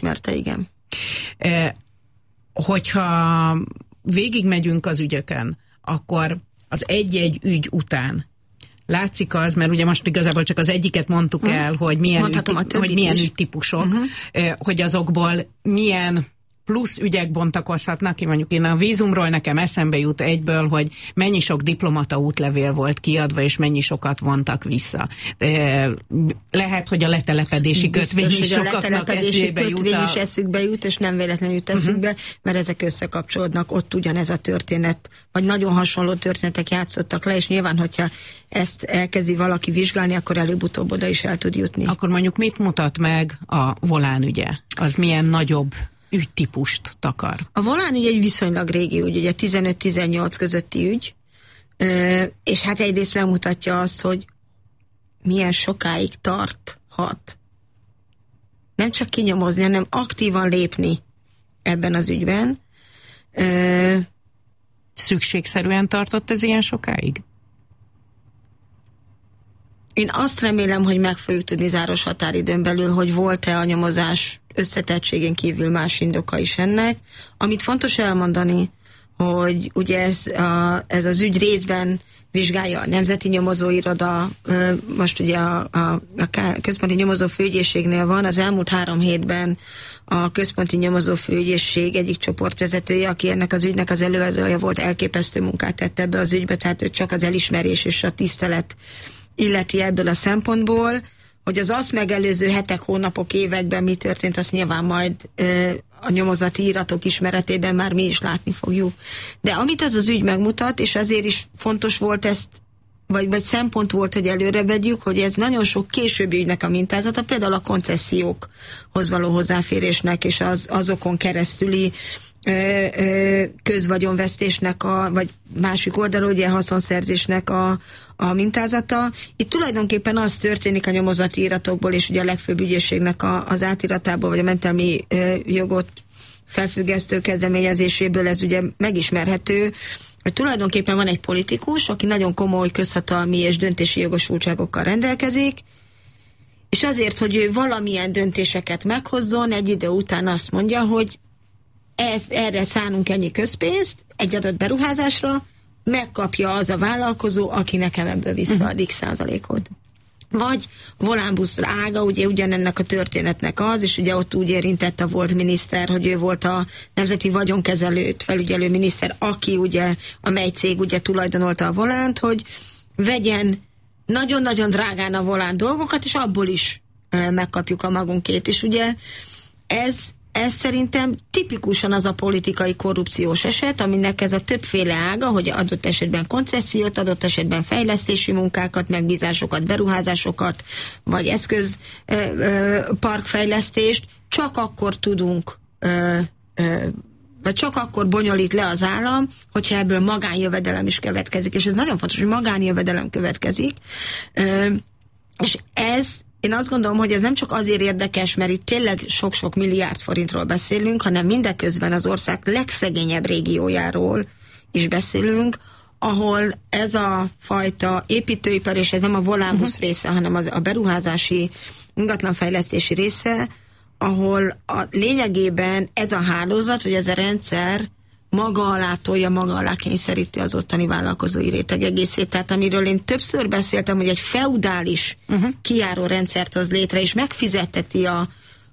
felismerte, igen. Hogyha végigmegyünk az ügyöken, akkor az egy-egy ügy után látszik az, mert ugye most igazából csak az egyiket mondtuk el, hogy milyen ügytípusok, hogy azokból milyen plusz ügyek bontakozhatnak ki. Mondjuk én a vízumról nekem eszembe jut egyből, hogy mennyi sok diplomata útlevél volt kiadva, és mennyi sokat vontak vissza. Lehet, hogy a letelepedési kötvény is sokaknak eszébe jut. Kötvény is eszükbe jut, és nem véletlenül jut eszükbe, mert ezek összekapcsolódnak, ott ugyanez a történet, vagy nagyon hasonló történetek játszottak le, és nyilván, hogyha ezt elkezdi valaki vizsgálni, akkor előbb-utóbb oda is el tud jutni. Akkor mondjuk mit mutat meg a Volán ügye? Az milyen nagyobb ügytípust takar? A Volán ügy egy viszonylag régi ügy, ugye 15-18 közötti ügy, és hát egyrészt megmutatja azt, hogy milyen sokáig tarthat. Nem csak kinyomozni, hanem aktívan lépni ebben az ügyben. Szükségszerűen tartott ez ilyen sokáig? Én azt remélem, hogy meg fogjuk tudni záros határidőn belül, hogy volt-e a nyomozás összetettségén kívül más indoka is ennek. Amit fontos elmondani, hogy ugye ez az ügy részben vizsgálja a Nemzeti Nyomozóiroda, most ugye a Központi Nyomozó Főügyészségnél van, az elmúlt 3 hétben a Központi Nyomozó Főügyészség egyik csoportvezetője, aki ennek az ügynek az előadója volt, elképesztő munkát tett ebbe az ügybe, tehát ő csak az elismerés és a tisztelet illeti ebből a szempontból, hogy az azt megelőző hetek, hónapok, években mi történt, azt nyilván majd a nyomozati iratok ismeretében már mi is látni fogjuk. De amit az ügy megmutat, és azért is fontos volt ezt, vagy szempont volt, hogy előre vegyük, hogy ez nagyon sok későbbi ügynek a mintázata, például a koncessziókhoz való hozzáférésnek, és azokon keresztüli közvagyonvesztésnek, vagy másik oldalról ugye haszonszerzésnek a mintázata. Itt tulajdonképpen az történik a nyomozati iratokból, és ugye a legfőbb ügyészségnek az átiratából, vagy a mentelmi jogot felfüggesztő kezdeményezéséből ez ugye megismerhető, hogy tulajdonképpen van egy politikus, aki nagyon komoly közhatalmi és döntési jogosultságokkal rendelkezik, és azért, hogy ő valamilyen döntéseket meghozzon, egy idő után azt mondja, hogy erre szánunk ennyi közpénzt egy adott beruházásra, megkapja az a vállalkozó, aki nekem ebből visszaad x százalékot. Vagy Volánbusz ága, ugye ugyanennek a történetnek az, és ugye ott úgy érintett a volt miniszter, hogy ő volt a nemzeti vagyonkezelőt felügyelő miniszter, aki ugye, amely cég ugye tulajdonolta a Volánt, hogy vegyen nagyon-nagyon drágán a Volán dolgokat, és abból is megkapjuk a magunkét. És ugye ez szerintem tipikusan az a politikai korrupciós eset, aminek ez a többféle ága, hogy adott esetben koncesziót, adott esetben fejlesztési munkákat, megbízásokat, beruházásokat, vagy eszközparkfejlesztést csak akkor tudunk, vagy csak akkor bonyolít le az állam, hogyha ebből magánjövedelem is következik. És ez nagyon fontos, hogy magánjövedelem következik. És én azt gondolom, hogy ez nem csak azért érdekes, mert itt tényleg sok-sok milliárd forintról beszélünk, hanem mindeközben az ország legszegényebb régiójáról is beszélünk, ahol ez a fajta építőipar, és ez nem a Volánbusz része, hanem a beruházási, ingatlanfejlesztési része, ahol lényegében ez a hálózat, vagy ez a rendszer maga alá tolja, maga alá kényszeríti az ottani vállalkozói réteg egészét. Tehát amiről én többször beszéltem, hogy egy feudális kijáró rendszert hoz létre, és megfizetteti a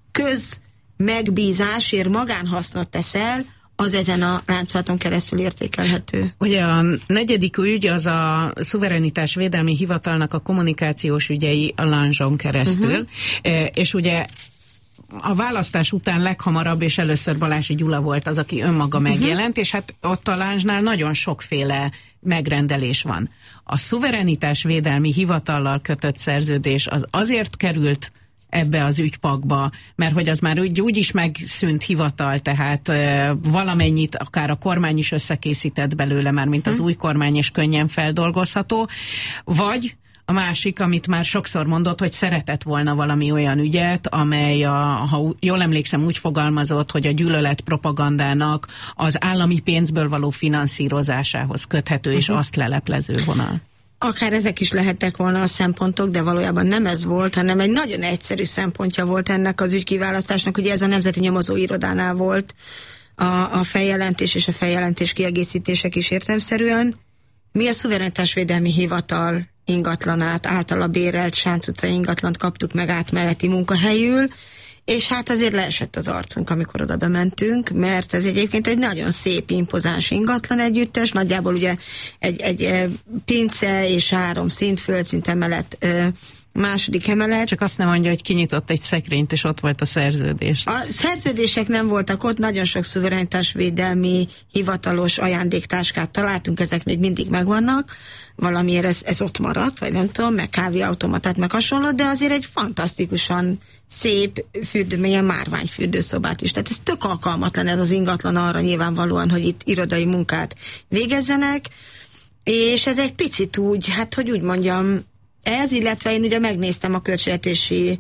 közmegbízásért magánhasznot teszel, az ezen a láncolaton keresztül értékelhető. Ugye a 4. ügy az a Szuverenitásvédelmi Hivatalnak a kommunikációs ügyei a Lange-on keresztül, és ugye a választás után leghamarabb és először Balási Gyula volt az, aki önmaga megjelent, és hát ott a Lange-nál nagyon sokféle megrendelés van. A Szuverenitásvédelmi Hivatallal kötött szerződés az azért került ebbe az ügypakba, mert hogy az már úgy is megszűnt hivatal, tehát valamennyit akár a kormány is összekészített belőle, már mint az új kormány, és könnyen feldolgozható, vagy a másik, amit már sokszor mondott, hogy szeretett volna valami olyan ügyet, amely, ha jól emlékszem, úgy fogalmazott, hogy a gyűlölet propagandának az állami pénzből való finanszírozásához köthető, és azt leleplező vonal. akár ezek is lehettek volna a szempontok, de valójában nem ez volt, hanem egy nagyon egyszerű szempontja volt ennek az ügykiválasztásnak. Ugye ez a Nemzeti Nyomozóirodánál volt a feljelentés és a feljelentés kiegészítések is értelemszerűen. Mi a Szuverenitásvédelmi Hivatal ingatlanát, általa bérelt Sánc utcai ingatlant kaptuk meg átmeneti munkahelyül, és hát azért leesett az arcunk, amikor oda bementünk, mert ez egyébként egy nagyon szép, impozáns ingatlan együttes, nagyjából ugye egy pince és 3 szint, földszint emelet, második emelet. Csak azt nem mondja, hogy kinyitott egy szekrényt, és ott volt a szerződés. A szerződések nem voltak ott, nagyon sok szuverenitásvédelmi hivatalos ajándéktáskát találtunk, ezek még mindig megvannak, valamiért ez ott maradt, vagy nem tudom, meg kávéautomatát, meg hasonló, de azért egy fantasztikusan szép ilyen márványfürdőszobát is. Tehát ez tök alkalmatlan ez az ingatlan arra nyilvánvalóan, hogy itt irodai munkát végezzenek, és ez egy picit úgy, hát hogy úgy mondjam, ez, illetve én ugye megnéztem a költségvetési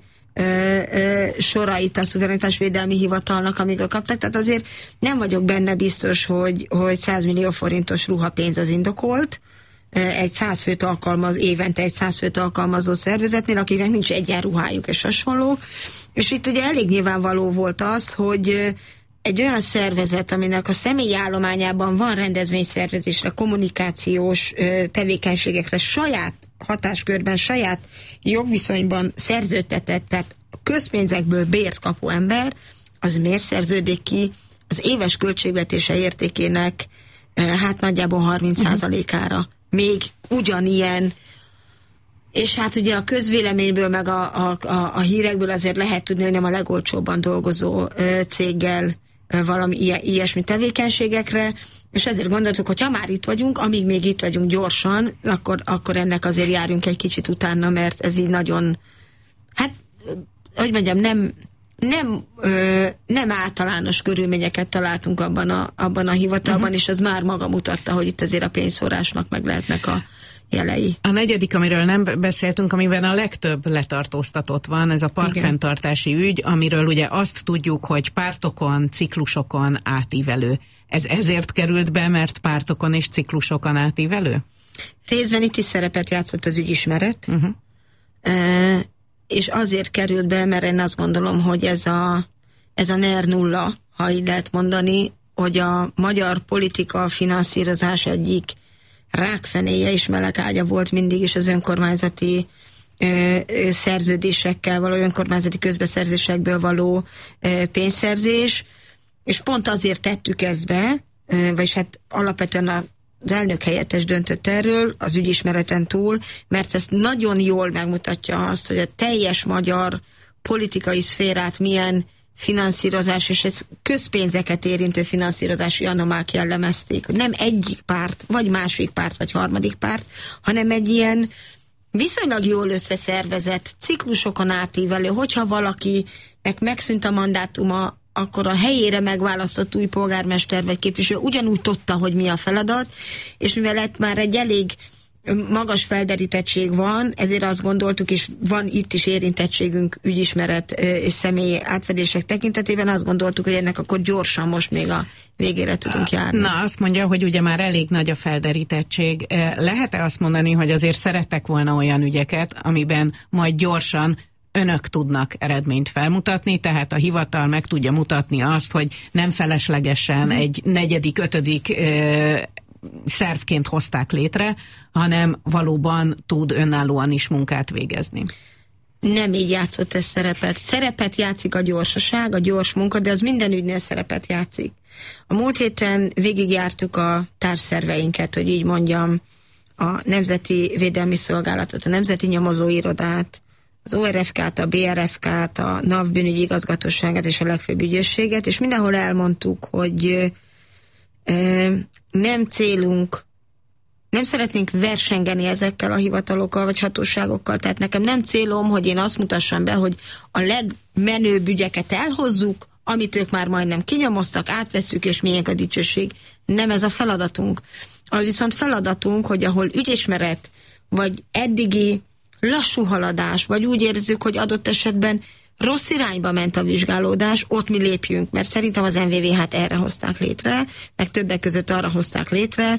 sorait a Szuverenitásvédelmi Hivatalnak, amíg kaptak, tehát azért nem vagyok benne biztos, hogy 100 millió forintos ruhapénz az indokolt, egy 100 főt évente egy 100 főt alkalmazó szervezetnél, akiknek nincs egyenruhájuk és hasonló. És itt ugye elég nyilvánvaló volt az, hogy egy olyan szervezet, aminek a személyi állományában van rendezvényszervezésre, kommunikációs tevékenységekre, saját hatáskörben, saját jogviszonyban szerződtetett, tehát közpénzekből bért kapó ember, az miért szerződik ki az éves költségvetése értékének hát nagyjából 30%-ára. Még ugyanilyen, és hát ugye a közvéleményből, meg a hírekből azért lehet tudni, hogy nem a legolcsóbban dolgozó céggel valami ilyesmi tevékenységekre, és ezért gondoltuk, hogy ha már itt vagyunk, amíg még itt vagyunk gyorsan, akkor ennek azért járjunk egy kicsit utána, mert ez így nagyon, hát, hogy mondjam, nem általános körülményeket találtunk abban a hivatalban, és az már maga mutatta, hogy itt azért a pénzszórásnak meg lehetnek a jelei. A negyedik, amiről nem beszéltünk, amiben a legtöbb letartóztatott van, ez a parkfenntartási ügy, amiről ugye azt tudjuk, hogy pártokon, ciklusokon átívelő. Ez ezért került be, mert pártokon és ciklusokon átívelő? Részben itt is szerepet játszott az ügyismeret, és azért került be, mert én azt gondolom, hogy ez a NER 0, ha így lehet mondani, hogy a magyar politika finanszírozás egyik rákfenéje és melegágya volt mindig is az önkormányzati szerződésekkel való, önkormányzati közbeszerzésekből való pénzszerzés, és pont azért tettük ezt be, vagyis hát alapvetően az elnök helyettes döntött erről az ügyismereten túl, mert ez nagyon jól megmutatja azt, hogy a teljes magyar politikai szférát milyen finanszírozás, és ez közpénzeket érintő finanszírozási anomák jellemezték. Nem egyik párt, vagy másik párt, vagy harmadik párt, hanem egy ilyen viszonylag jól összeszervezett, ciklusokon átívelő, hogyha valakinek megszűnt a mandátuma, akkor a helyére megválasztott új polgármester vagy képviselő ugyanúgy tudta, hogy mi a feladat, és mivel már egy elég magas felderítettség van, ezért azt gondoltuk, és van itt is érintettségünk ügyismeret és személyi átfedések tekintetében, azt gondoltuk, hogy ennek akkor gyorsan most még a végére tudunk járni. Na, azt mondja, hogy ugye már elég nagy a felderítettség. Lehet-e azt mondani, hogy azért szerettek volna olyan ügyeket, amiben majd gyorsan önök tudnak eredményt felmutatni, tehát a hivatal meg tudja mutatni azt, hogy nem feleslegesen egy negyedik, ötödik szervként hozták létre, hanem valóban tud önállóan is munkát végezni. Nem így játszott ez szerepet. Szerepet játszik a gyorsaság, a gyors munka, de az minden ügynél szerepet játszik. A múlt héten végigjártuk a társszerveinket, hogy így mondjam, a Nemzeti Védelmi Szolgálatot, a Nemzeti Nyomozóirodát, az ORFK-t, a BRFK-t, a NAV bűnügyi igazgatóságát és a legfőbb ügyészséget, és mindenhol elmondtuk, hogy nem célunk, nem szeretnénk versengeni ezekkel a hivatalokkal vagy hatóságokkal, tehát nekem nem célom, hogy én azt mutassam be, hogy a legmenőbb ügyeket elhozzuk, amit ők már majdnem kinyomoztak, átvesszük, és miénk a dicsőség. Nem ez a feladatunk. Az viszont feladatunk, hogy ahol ügyismeret, vagy eddigi lassú haladás, vagy úgy érzük, hogy adott esetben rossz irányba ment a vizsgálódás, ott mi lépjünk, mert szerintem az NVVH-t erre hozták létre, meg többek között arra hozták létre,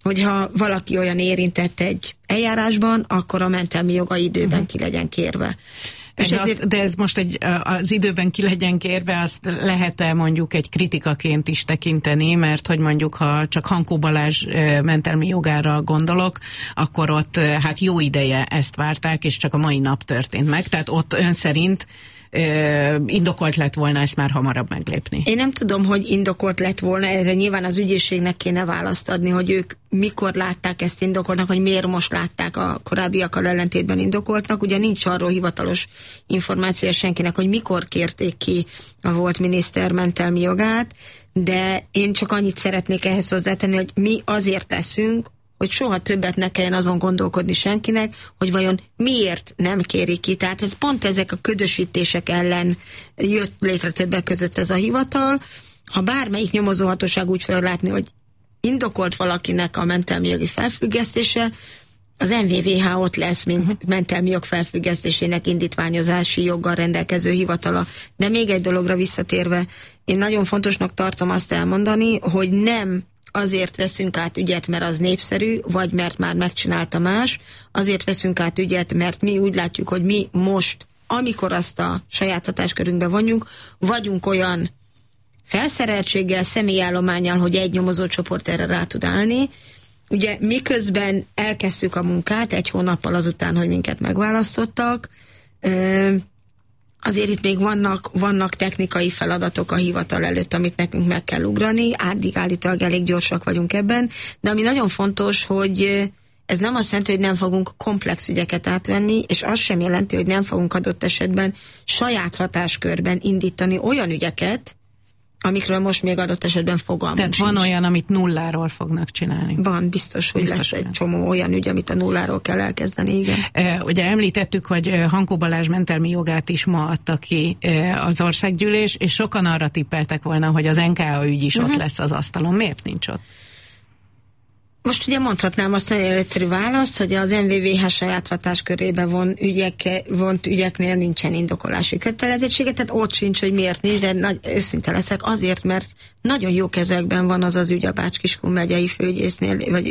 hogyha valaki olyan érintett egy eljárásban, akkor a mentelmi joga időben ki legyen kérve. De ez most az időben ki legyen kérve, azt lehet-e mondjuk egy kritikaként is tekinteni, mert hogy mondjuk, ha csak Hankó Balázs mentelmi jogára gondolok, akkor ott hát jó ideje ezt várták, és csak a mai nap történt meg, tehát ott ön szerint indokolt lett volna ezt már hamarabb meglépni. Én nem tudom, hogy indokolt lett volna, erre nyilván az ügyészségnek kéne választ adni, hogy ők mikor látták ezt indokoltnak, hogy miért most látták a korábbiakkal ellentétben indokoltnak. Ugye nincs arról hivatalos információ senkinek, hogy mikor kérték ki a volt miniszter mentelmi jogát, de én csak annyit szeretnék ehhez hozzátenni, hogy mi azért teszünk, hogy soha többet ne kelljen azon gondolkodni senkinek, hogy vajon miért nem kérik ki. Tehát ez pont ezek a ködösítések ellen jött létre többek között ez a hivatal. Ha bármelyik nyomozóhatóság úgy fel látni, hogy indokolt valakinek a mentelmi jogi felfüggesztése, az NVVH ott lesz, mint mentelmi jog felfüggesztésének indítványozási joggal rendelkező hivatala. De még egy dologra visszatérve, én nagyon fontosnak tartom azt elmondani, hogy nem azért veszünk át ügyet, mert az népszerű, vagy mert már megcsinálta más, azért veszünk át ügyet, mert mi úgy látjuk, hogy mi most, amikor azt a saját hatáskörünkbe vonjunk, vagyunk olyan felszereltséggel, személyállománnyal, hogy egy nyomozócsoport erre rá tud állni. Ugye miközben elkezdtük a munkát, 1 hónappal azután, hogy minket megválasztottak, azért itt még vannak technikai feladatok a hivatal előtt, amit nekünk meg kell ugrani, addig állítólag elég gyorsak vagyunk ebben, de ami nagyon fontos, hogy ez nem azt jelenti, hogy nem fogunk komplex ügyeket átvenni, és az sem jelenti, hogy nem fogunk adott esetben saját hatáskörben indítani olyan ügyeket, amikről most még adott esetben fogalmunk Tehát sincs. van olyan, amit nulláról fognak csinálni. Van, biztos, hogy lesz egy csomó olyan ügy, amit a nulláról kell elkezdeni, igen. Ugye említettük, hogy Hankó Balázs mentelmi jogát is ma adta ki az országgyűlés, és sokan arra tippeltek volna, hogy az NKA ügy is ott lesz az asztalon. Miért nincs ott? Most ugye mondhatnám azt nagyon egyszerű választ, hogy az NVVH saját hatáskörébe vont ügyeknél nincsen indokolási kötelezettsége, tehát ott sincs, hogy miért nincs, de őszinte leszek, azért, mert nagyon jó kezekben van az ügy a Bács-Kiskun megyei főügyésznél, vagy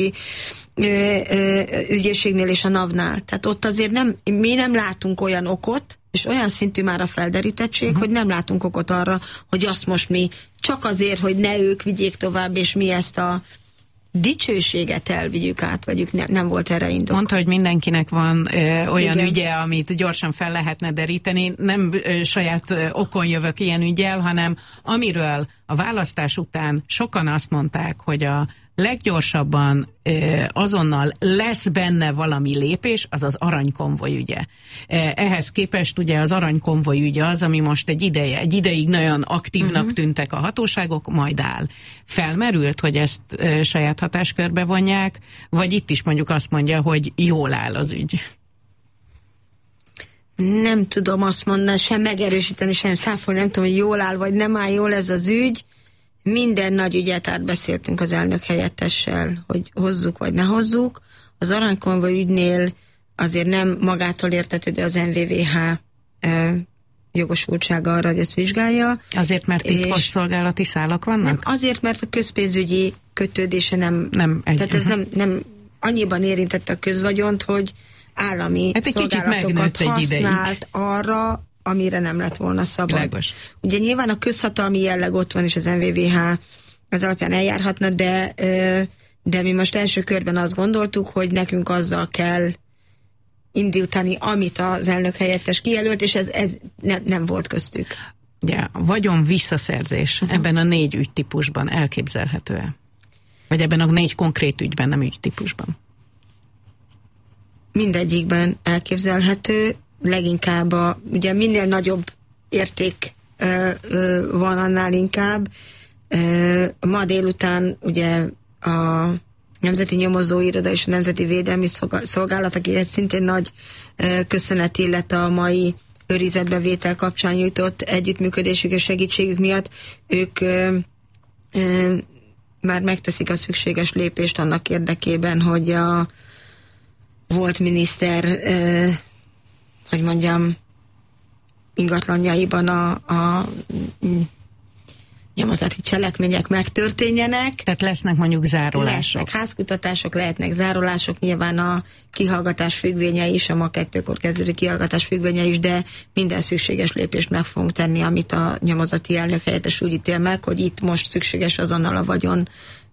ügyészségnél és a NAV-nál. Tehát ott azért mi nem látunk olyan okot, és olyan szintű már a felderítettség, hogy nem látunk okot arra, hogy azt most mi csak azért, hogy ne ők vigyék tovább, és mi ezt a dicsőséget elvigyük át, vagy nem volt erre indok. Mondta, hogy mindenkinek van olyan ügye, amit gyorsan fel lehetne deríteni. Nem saját okon jövök ilyen ügyel, hanem amiről a választás után sokan azt mondták, hogy a leggyorsabban azonnal lesz benne valami lépés, az az aranykonvoj ügye. Ehhez képest ugye az aranykonvoj ügye az, ami most egy ideig nagyon aktívnak tűntek a hatóságok, majd áll. Felmerült, hogy ezt saját hatáskörbe vonják, vagy itt is mondjuk azt mondja, hogy jól áll az ügy? Nem tudom azt mondani, sem megerősíteni, sem száfolni, nem tudom, hogy jól áll, vagy nem áll jól ez az ügy. Minden nagy ügyet átbeszéltünk az elnök helyettessel, hogy hozzuk vagy ne hozzuk. Az aranykonvoj ügynél azért nem magától értetődő az NVVH jogosultsága arra, hogy ezt vizsgálja. Azért, mert titkos szolgálati szálak vannak? Nem, azért, mert a közpénzügyi kötődése nem tehát ez nem annyiban érintette a közvagyont, hogy állami szolgálatokat használt arra, amire nem lett volna szabad. Világos. Ugye nyilván a közhatalmi jelleg ott van, és az NVVH az alapján eljárhatna, de mi most első körben azt gondoltuk, hogy nekünk azzal kell indítani, amit az elnök helyettes kijelölt, és ez nem volt köztük. Ugye, a vagyon visszaszerzés ebben a 4 ügytípusban elképzelhető-e? Vagy ebben a 4 konkrét ügyben, nem ügytípusban? Mindegyikben elképzelhető, leginkább ugye minél nagyobb érték van, annál inkább. Ma délután ugye a Nemzeti Nyomozóiroda és a Nemzeti Védelmi Szolgálat, akiket szintén nagy köszönet illet a mai őrizetbevétel kapcsán nyújtott együttműködésük és segítségük miatt, ők már megteszik a szükséges lépést annak érdekében, hogy a volt miniszter hogy mondjam, ingatlanjaiban a nyomozati nyomozati cselekmények megtörténjenek. Tehát lesznek mondjuk zárolások. Lesznek házkutatások, lehetnek zárolások, nyilván a kihallgatás függvénye is, a ma 2-kor kezdődő kihallgatás függvénye is, de minden szükséges lépést meg fogunk tenni, amit a nyomozati elnök helyettes úgy ítél meg, hogy itt most szükséges azonnal a vagyon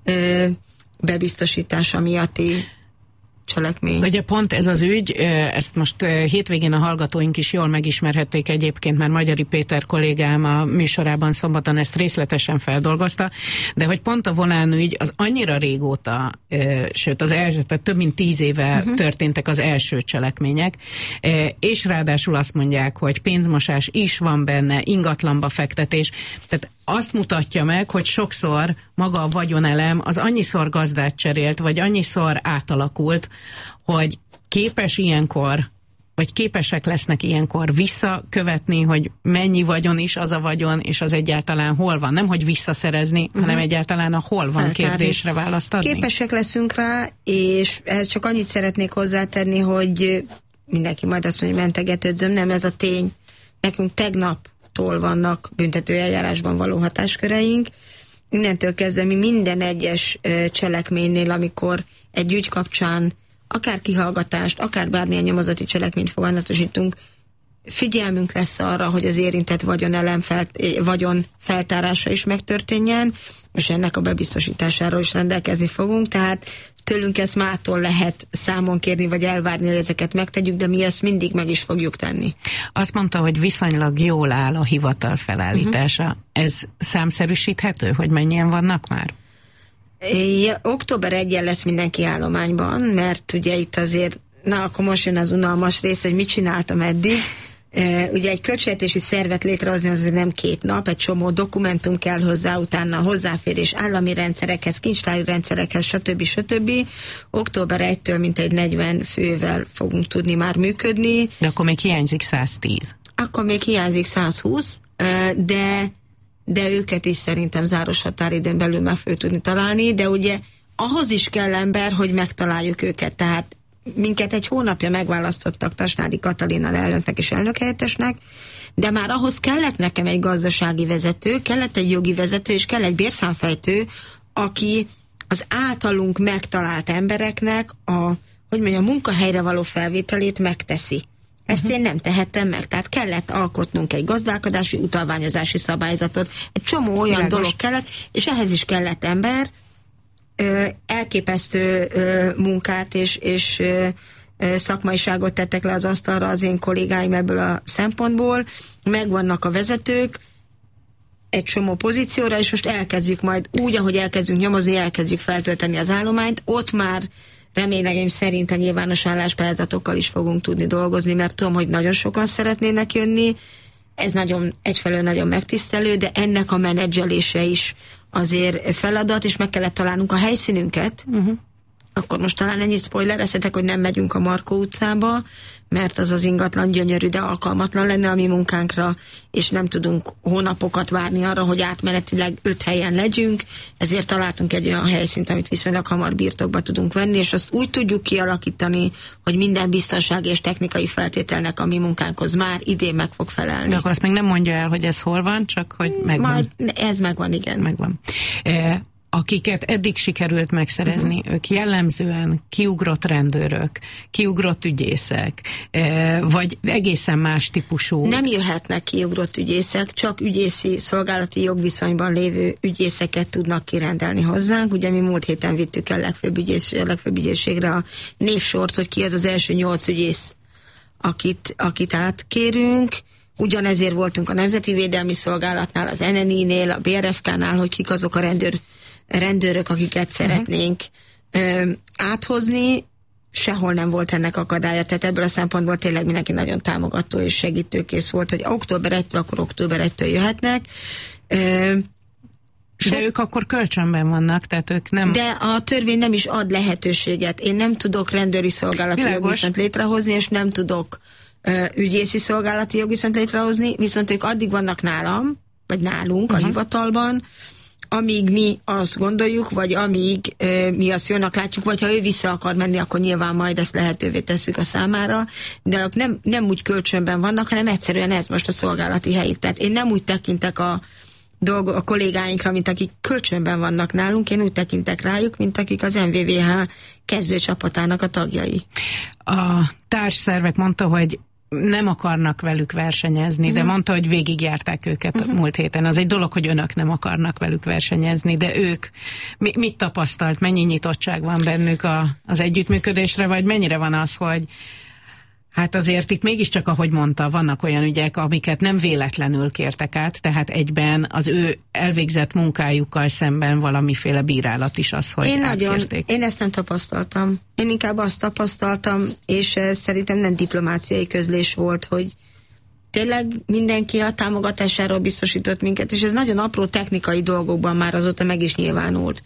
bebiztosítása miatti cselekmény. Ugye pont ez az ügy, ezt most hétvégén a hallgatóink is jól megismerhették egyébként, mert Magyari Péter kollégám a műsorában szombaton ezt részletesen feldolgozta, de hogy pont a Volán ügy az annyira régóta, sőt az első, tehát több mint 10 éve történtek az első cselekmények, és ráadásul azt mondják, hogy pénzmosás is van benne, ingatlanba fektetés, tehát azt mutatja meg, hogy sokszor maga a vagyonelem az annyiszor gazdát cserélt, vagy annyiszor átalakult, hogy képes ilyenkor, vagy képesek lesznek ilyenkor visszakövetni, hogy mennyi vagyon is az a vagyon, és az egyáltalán hol van. Nem, hogy visszaszerezni, hanem egyáltalán a hol van kérdésre választ adni. Képesek leszünk rá, és ehhez csak annyit szeretnék hozzátenni, hogy mindenki majd azt mondja, hogy mentegetődzöm, nem, ez a tény. Nekünk tegnaptól vannak büntető eljárásban való hatásköreink. Innentől kezdve mi minden egyes cselekménynél, amikor egy ügy kapcsán akár kihallgatást, akár bármilyen nyomozati cselekményt foganatosítunk, figyelmünk lesz arra, hogy az érintett vagyon feltárása is megtörténjen, és ennek a bebiztosításáról is rendelkezni fogunk, tehát tőlünk ezt mától lehet számon kérni, vagy elvárni, hogy ezeket megtegyük, de mi ezt mindig meg is fogjuk tenni. Azt mondta, hogy viszonylag jól áll a hivatal felállítása. Ez számszerűsíthető, hogy mennyien vannak már? Október 1-en lesz mindenki állományban, mert ugye itt azért, na akkor most jön az unalmas rész, hogy mit csináltam eddig. Ugye egy költségvetési szervet létrehozni azért nem 2 nap, egy csomó dokumentum kell hozzá, utána hozzáférés állami rendszerekhez, kincstári rendszerekhez, stb. Október 1-től mintegy 40 fővel fogunk tudni már működni. De akkor még hiányzik 110. Akkor még hiányzik 120, de őket is szerintem záros határidőn belül meg fogjuk tudni találni, de ugye ahhoz is kell ember, hogy megtaláljuk őket, tehát minket egy hónapja megválasztottak Tasnádi Katalinnal elnöknek és elnökhelyettesnek, de már ahhoz kellett nekem egy gazdasági vezető, kellett egy jogi vezető, és kell egy bérszámfejtő, aki az általunk megtalált embereknek a munkahelyre való felvételét megteszi. Ezt én nem tehettem meg, tehát kellett alkotnunk egy gazdálkodási, utalványozási szabályzatot, egy csomó olyan dolog kellett, és ehhez is kellett ember, elképesztő munkát és szakmaiságot tettek le az asztalra az én kollégáim ebből a szempontból, megvannak a vezetők egy csomó pozícióra, és most elkezdjük majd úgy, ahogy elkezdünk nyomozni, elkezdjük feltölteni az állományt, ott már reményeim szerint a nyilvános álláspályázatokkal is fogunk tudni dolgozni, mert tudom, hogy nagyon sokan szeretnének jönni, ez egyfelől nagyon megtisztelő, de ennek a menedzselése is azért feladat, és meg kellett találnunk a helyszínünket. Akkor most talán ennyi spoilerezhetek, hogy nem megyünk a Markó utcába, mert az ingatlan gyönyörű, de alkalmatlan lenne a mi munkánkra, és nem tudunk hónapokat várni arra, hogy átmenetileg 5 helyen legyünk, ezért találtunk egy olyan helyszínt, amit viszonylag hamar birtokba tudunk venni, és azt úgy tudjuk kialakítani, hogy minden biztonsági és technikai feltételnek a mi munkánkhoz már idén meg fog felelni. De akkor azt még nem mondja el, hogy ez hol van, csak hogy megvan. Majd ez megvan, igen. Megvan. Akiket eddig sikerült megszerezni, ők jellemzően kiugrott rendőrök, kiugrott ügyészek, vagy egészen más típusú... Nem jöhetnek kiugrott ügyészek, csak ügyészi szolgálati jogviszonyban lévő ügyészeket tudnak kirendelni hozzánk. Ugye mi múlt héten vittük el legfőbb ügyészségre a névsort, hogy ki az első 8 ügyész, akit átkérünk. Ugyanezért voltunk a Nemzeti Védelmi Szolgálatnál, az NNI-nél, a BRFK-nál, hogy kik azok a rendőrök, akiket szeretnénk áthozni. Sehol nem volt ennek akadálya, tehát ebből a szempontból tényleg mindenki nagyon támogató és segítőkész volt, hogy október 1-től, akkor október 1-től jöhetnek. De ők akkor kölcsönben vannak, tehát ők nem... De a törvény nem is ad lehetőséget. Én nem tudok rendőri szolgálati jogviszont létrehozni, és nem tudok ügyészi szolgálati jogviszont létrehozni, viszont ők addig vannak nálam, vagy nálunk a hivatalban, amíg mi azt gondoljuk, vagy amíg mi azt jónak látjuk, vagy ha ő vissza akar menni, akkor nyilván majd ezt lehetővé tesszük a számára, de nem úgy kölcsönben vannak, hanem egyszerűen ez most a szolgálati helyük. Tehát én nem úgy tekintek a a kollégáinkra, mint akik kölcsönben vannak nálunk, én úgy tekintek rájuk, mint akik az MVVH kezdőcsapatának a tagjai. A társszervek mondta, hogy nem akarnak velük versenyezni, de mondta, hogy végigjárták őket múlt héten. Az egy dolog, hogy önök nem akarnak velük versenyezni, de ők mit tapasztalt, mennyi nyitottság van bennük az együttműködésre, vagy mennyire van az, hogy hát azért itt mégiscsak, ahogy mondta, vannak olyan ügyek, amiket nem véletlenül kértek át, tehát egyben az ő elvégzett munkájukkal szemben valamiféle bírálat is az, hogy átkérték. Én ezt nem tapasztaltam. Én inkább azt tapasztaltam, és ez szerintem nem diplomáciai közlés volt, hogy tényleg mindenki a támogatásáról biztosított minket, és ez nagyon apró technikai dolgokban már azóta meg is nyilvánult.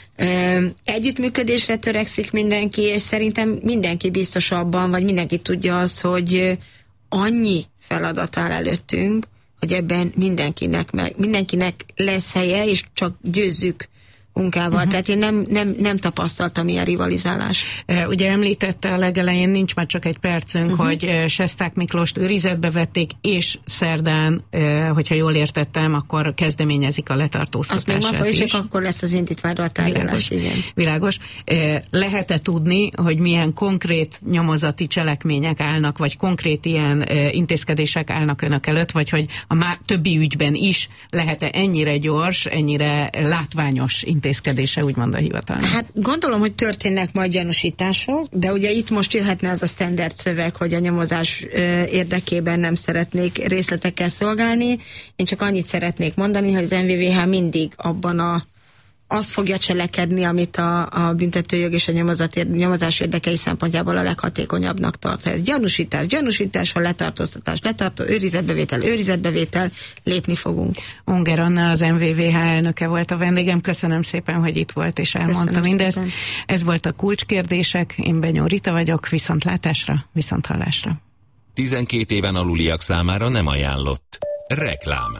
Együttműködésre törekszik mindenki, és szerintem mindenki biztos abban, vagy mindenki tudja azt, hogy annyi feladat áll előttünk, hogy ebben mindenkinek lesz helye, és csak győzzük munkával. Tehát én nem tapasztaltam ilyen rivalizálást. Ugye említette a legelején, nincs már csak egy percünk, hogy Sesták Miklóst őrizetbe vették, és szerdán, hogyha jól értettem, akkor kezdeményezik a letartóztatását. Azt még ma folyik, csak akkor lesz az indítványra a tárgyalás. Világos. Lehet-e tudni, hogy milyen konkrét nyomozati cselekmények állnak, vagy konkrét ilyen intézkedések állnak önök előtt, vagy hogy a többi ügyben is lehet-e ennyire gyors, ennyire látványos intézkedése, úgymond a hivatalnak? Hát gondolom, hogy történnek majd gyanúsítások, de ugye itt most jöhetne az a standard szöveg, hogy a nyomozás érdekében nem szeretnék részletekkel szolgálni. Én csak annyit szeretnék mondani, hogy az MVVH mindig abban azt fogja cselekedni, amit a büntetőjog és a nyomozás érdekei szempontjából a leghatékonyabbnak tart. Ha ez gyanúsítás, ha letartóztatás, őrizetbevétel, lépni fogunk. Unger Anna, az MVVH elnöke volt a vendégem. Köszönöm szépen, hogy itt volt és elmondta mindezt. Szépen. Ez volt a Kulcskérdések. Én Benyó Rita vagyok. Viszontlátásra, viszonthallásra. 12 éven aluliak számára nem ajánlott. Reklám.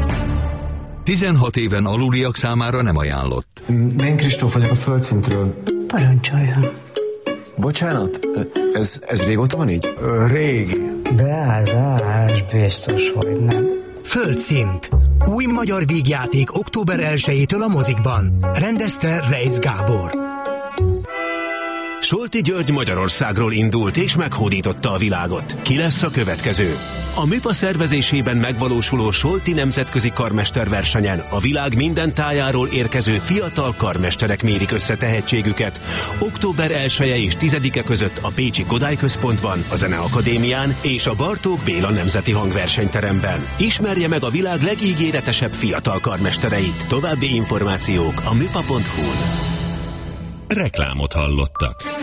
16 éven aluliak számára nem ajánlott. Én Kristóf vagyok a Földszintről. Parancsoljon. Bocsánat, ez régóta van így? Régi. Beázás, biztos, hogy nem. Földszint. Új magyar vígjáték október 1-től a mozikban. Rendezte Reisz Gábor. Solti György Magyarországról indult és meghódította a világot. Ki lesz a következő? A MIPA szervezésében megvalósuló Solti nemzetközi karmesterversenyen a világ minden tájáról érkező fiatal karmesterek mérik össze tehetségüket. Október 1-e és 10-e között a Pécsi Kodály Központban, a Zeneakadémián és a Bartók Béla Nemzeti Hangversenyteremben. Ismerje meg a világ legígéretesebb fiatal karmestereit. További információk a mipa.hu-n. Reklámot hallottak.